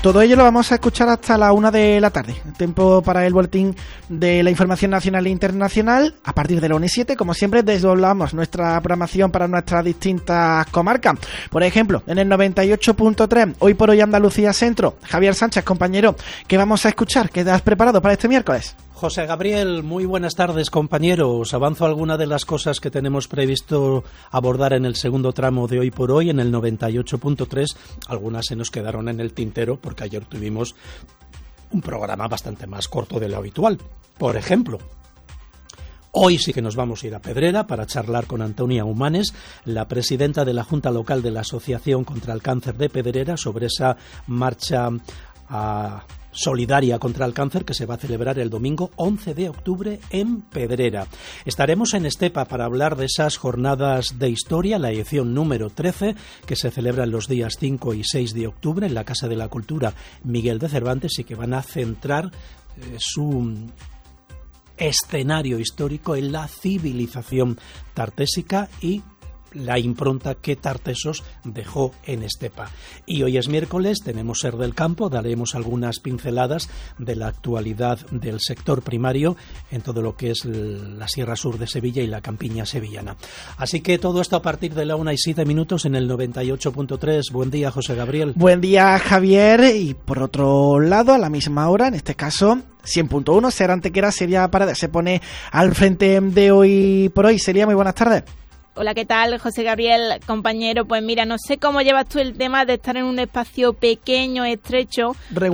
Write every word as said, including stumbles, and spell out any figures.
Todo ello lo vamos a escuchar hasta la una de la tarde. Tiempo para el boletín de la información nacional e internacional. A partir de la una y siete, como siempre, desdoblamos nuestra programación para nuestras distintas comarcas. Por ejemplo, en el noventa y ocho punto tres, Hoy por Hoy Andalucía Centro. Javier Sánchez, compañero, ¿qué vamos a escuchar? ¿Qué te has preparado para este miércoles? José Gabriel, muy buenas tardes, compañeros. Avanzo alguna de las cosas que tenemos previsto abordar en el segundo tramo de Hoy por Hoy, en el noventa y ocho punto tres. Algunas se nos quedaron en el tintero porque ayer tuvimos un programa bastante más corto de lo habitual. Por ejemplo, hoy sí que nos vamos a ir a Pedrera para charlar con Antonia Humanes, la presidenta de la Junta Local de la Asociación contra el Cáncer de Pedrera, sobre esa marcha a... solidaria contra el cáncer que se va a celebrar el domingo once de octubre en Pedrera. Estaremos en Estepa para hablar de esas jornadas de historia, la edición número trece, que se celebran los días cinco y seis de octubre en la Casa de la Cultura Miguel de Cervantes y que van a centrar eh, su escenario histórico en la civilización tartésica y la impronta que Tartesos dejó en Estepa. Y hoy es miércoles, tenemos Ser del Campo, daremos algunas pinceladas de la actualidad del sector primario en todo lo que es la Sierra Sur de Sevilla y la campiña sevillana. Así que todo esto a partir de la una y siete minutos en el noventa y ocho punto tres. Buen día, José Gabriel. Buen día, Javier. Y por otro lado, a la misma hora, en este caso cien punto uno, Ser Antequera, Celia Paredes se pone al frente de Hoy por Hoy. Celia, muy buenas tardes. Hola, ¿qué tal, José Gabriel, compañero? Pues mira, no sé cómo llevas tú el tema de estar en un espacio pequeño, estrecho.